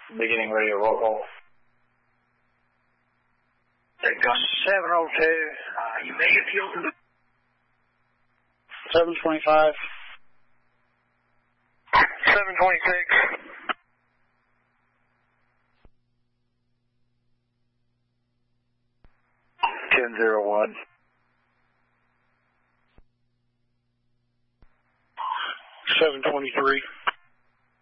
Beginning radio roll call. There you go. 702. You may have fueled 725. 726. 1001. 723.